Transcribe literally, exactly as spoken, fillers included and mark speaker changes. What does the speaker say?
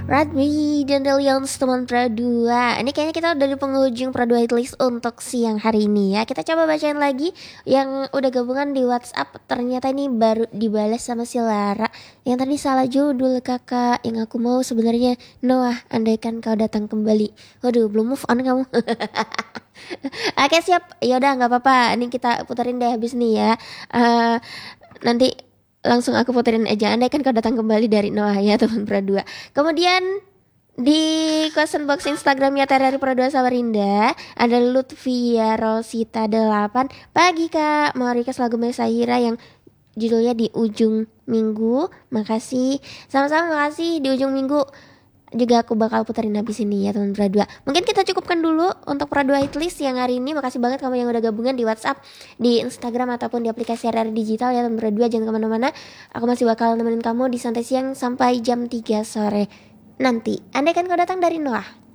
Speaker 1: Radmi dan Delions teman Pradua. Ini kayaknya kita udah di penghujung Pradua Hitlist untuk siang hari ini ya. Kita coba bacain lagi yang udah gabungan di WhatsApp. Ternyata ini baru dibalas sama si Lara. Yang tadi salah judul kakak. Yang aku mau sebenarnya Noah, andaikan kau datang kembali. Waduh, belum move on kamu. Oke siap. Yaudah nggak apa-apa. Ini kita puterin deh habis nih ya. Eh, nanti langsung aku puterin aja. Andai kan kau datang kembali dari Noah ya teman Pradua. Kemudian di question box Instagramnya Terari Pradua Samarinda ada Lutfia Rosita delapan. Pagi kak, mau request lagu Mesahira yang judulnya Di Ujung Minggu. Makasih. Sama-sama makasih. Di ujung minggu juga aku bakal puterin habis ini ya teman Pradua. Mungkin kita cukupkan dulu untuk Pradua Hitlist yang hari ini. Makasih banget kamu yang udah gabungan di WhatsApp, di Instagram ataupun di aplikasi R R Digital ya teman Pradua. Jangan kemana-mana. Aku masih bakal nemenin kamu di santai siang sampai jam tiga sore nanti. Andai kan kau datang dari Noah.